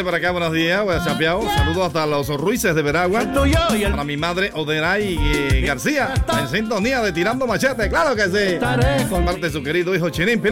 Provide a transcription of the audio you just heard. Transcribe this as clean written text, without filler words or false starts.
dice por acá, buenos días, chapeado. Saludos hasta los Ruices de Veragua. Para mi madre Oderay García, en sintonía de Tirando Machete, claro que sí. Por parte de su querido hijo Chinín.